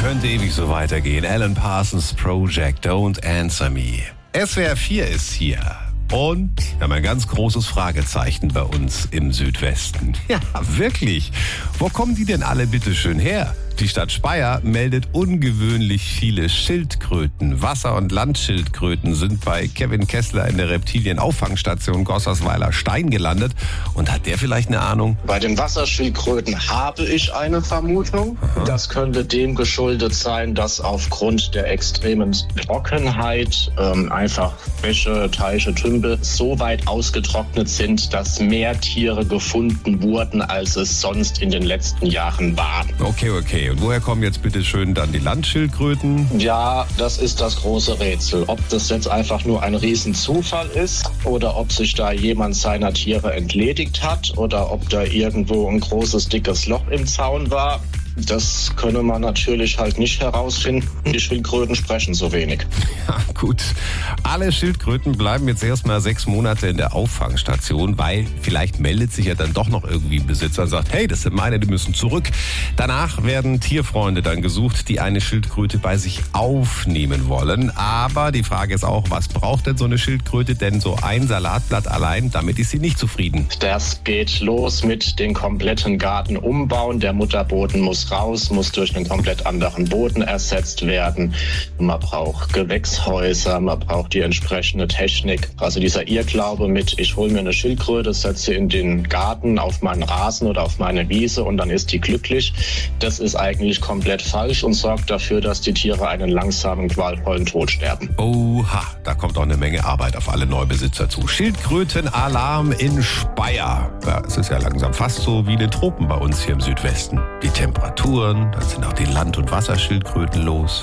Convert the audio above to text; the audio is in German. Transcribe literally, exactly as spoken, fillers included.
Könnte ewig so weitergehen. Alan Parsons Project, Don't Answer Me. S W R vier ist hier. Und wir haben ein ganz großes Fragezeichen bei uns im Südwesten. Ja, wirklich. Wo kommen die denn alle bitte schön her? Die Stadt Speyer meldet ungewöhnlich viele Schildkröten. Wasser- und Landschildkröten sind bei Kevin Kessler in der Reptilienauffangstation Gossersweiler Stein gelandet. Und hat der vielleicht eine Ahnung? Bei den Wasserschildkröten habe ich eine Vermutung. Aha. Das könnte dem geschuldet sein, dass aufgrund der extremen Trockenheit ähm, einfach Bäche, Teiche, Tümpel so weit ausgetrocknet sind, dass mehr Tiere gefunden wurden, als es sonst in den letzten Jahren waren. Okay, okay. Und woher kommen jetzt bitte schön dann die Landschildkröten? Ja, das ist das große Rätsel. Ob das jetzt einfach nur ein Riesenzufall ist oder ob sich da jemand seiner Tiere entledigt hat oder ob da irgendwo ein großes, dickes Loch im Zaun war. Das könne man natürlich halt nicht herausfinden. Die Schildkröten sprechen so wenig. Ja, gut. Alle Schildkröten bleiben jetzt erstmal sechs Monate in der Auffangstation, weil vielleicht meldet sich ja dann doch noch irgendwie ein Besitzer und sagt, hey, das sind meine, die müssen zurück. Danach werden Tierfreunde dann gesucht, die eine Schildkröte bei sich aufnehmen wollen. Aber die Frage ist auch, was braucht denn so eine Schildkröte? Denn so ein Salatblatt allein, damit ist sie nicht zufrieden. Das geht los mit den kompletten Garten umbauen. Der Mutterboden muss raus, muss durch einen komplett anderen Boden ersetzt werden. Man braucht Gewächshäuser, man braucht die entsprechende Technik. Also dieser Irrglaube mit, ich hole mir eine Schildkröte, setze sie in den Garten, auf meinen Rasen oder auf meine Wiese und dann ist die glücklich. Das ist eigentlich komplett falsch und sorgt dafür, dass die Tiere einen langsamen, qualvollen Tod sterben. Oha, da kommt auch eine Menge Arbeit auf alle Neubesitzer zu. Schildkrötenalarm in Speyer. Ja, es ist ja langsam fast so wie in den Tropen bei uns hier im Südwesten. Die Temperatur, dann sind auch die Land- und Wasserschildkröten los.